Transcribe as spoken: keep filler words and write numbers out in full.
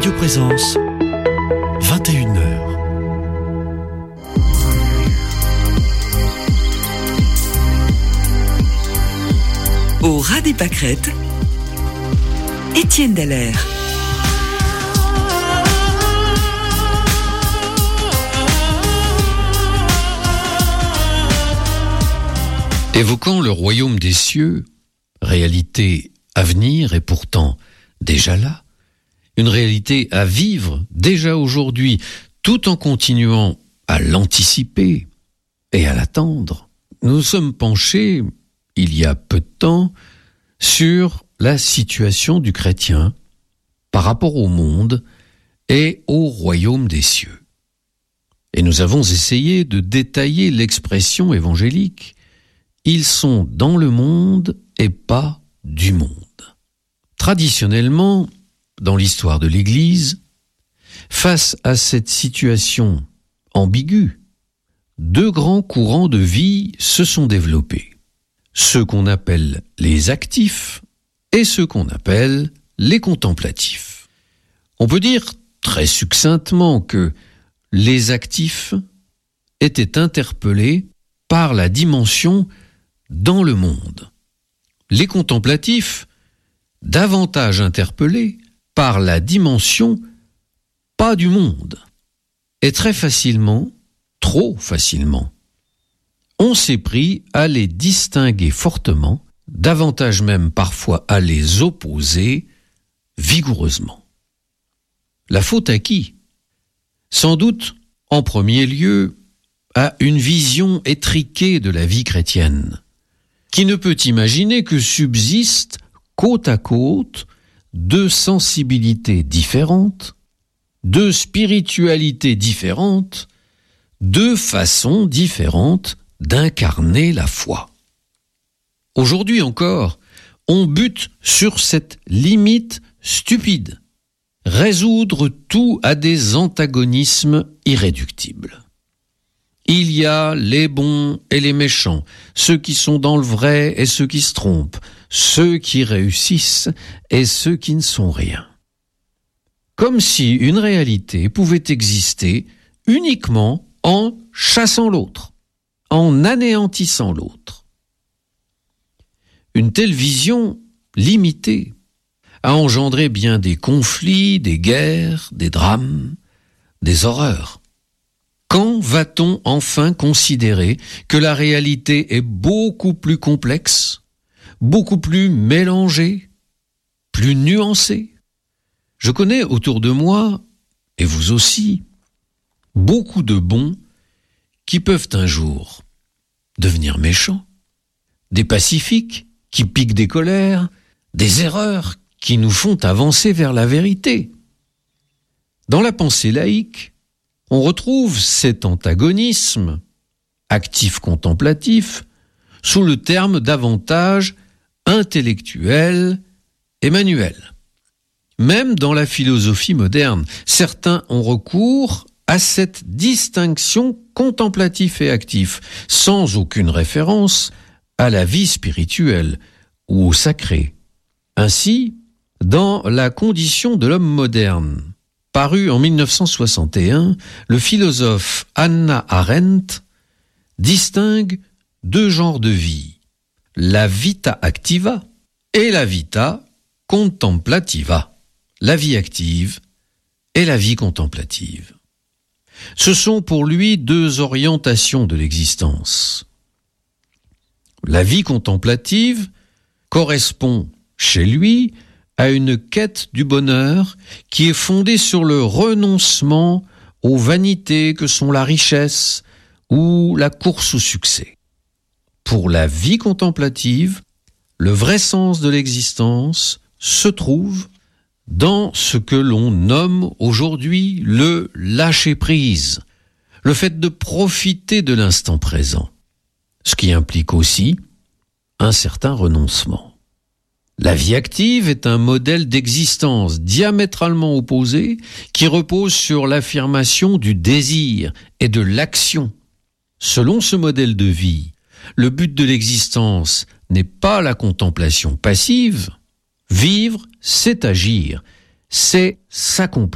Radio Présence, vingt et une heures. Au ras des pâquerettes, Étienne Dallaire. Évoquant le royaume des cieux, réalité à venir et pourtant déjà là, une réalité à vivre déjà aujourd'hui, tout en continuant à l'anticiper et à l'attendre, nous sommes penchés, il y a peu de temps, sur la situation du chrétien par rapport au monde et au royaume des cieux. Et nous avons essayé de détailler l'expression évangélique. Ils sont dans le monde et pas du monde. Traditionnellement, dans l'histoire de l'Église, face à cette situation ambiguë, deux grands courants de vie se sont développés. Ceux qu'on appelle les actifs et ceux qu'on appelle les contemplatifs. On peut dire très succinctement que les actifs étaient interpellés par la dimension dans le monde. Les contemplatifs, davantage interpellés par la dimension pas du monde. Et très facilement, trop facilement, on s'est pris à les distinguer fortement, davantage même parfois à les opposer vigoureusement. La faute à qui ? Sans doute, en premier lieu, à une vision étriquée de la vie chrétienne, qui ne peut imaginer que subsistent côte à côte deux sensibilités différentes, deux spiritualités différentes, deux façons différentes d'incarner la foi. Aujourd'hui encore, on bute sur cette limite stupide, résoudre tout à des antagonismes irréductibles. Il y a les bons et les méchants, ceux qui sont dans le vrai et ceux qui se trompent, ceux qui réussissent et ceux qui ne sont rien. Comme si une réalité pouvait exister uniquement en chassant l'autre, en anéantissant l'autre. Une telle vision limitée a engendré bien des conflits, des guerres, des drames, des horreurs. Quand va-t-on enfin considérer que la réalité est beaucoup plus complexe, beaucoup plus mélangée, plus nuancée ? Je connais autour de moi, et vous aussi, beaucoup de bons qui peuvent un jour devenir méchants, des pacifiques qui piquent des colères, des erreurs qui nous font avancer vers la vérité. Dans la pensée laïque, on retrouve cet antagonisme actif-contemplatif sous le terme davantage intellectuel et manuel. Même dans la philosophie moderne, certains ont recours à cette distinction contemplatif et actif, sans aucune référence à la vie spirituelle ou au sacré. Ainsi, dans La condition de l'homme moderne, paru en mille neuf cent soixante et un, le philosophe Hannah Arendt distingue deux genres de vie, la vita activa et la vita contemplativa, la vie active et la vie contemplative. Ce sont pour lui deux orientations de l'existence. La vie contemplative correspond chez lui à une quête du bonheur qui est fondée sur le renoncement aux vanités que sont la richesse ou la course au succès. Pour la vie contemplative, le vrai sens de l'existence se trouve dans ce que l'on nomme aujourd'hui le lâcher-prise, le fait de profiter de l'instant présent, ce qui implique aussi un certain renoncement. La vie active est un modèle d'existence diamétralement opposé qui repose sur l'affirmation du désir et de l'action. Selon ce modèle de vie, le but de l'existence n'est pas la contemplation passive. Vivre, c'est agir, c'est s'accomplir.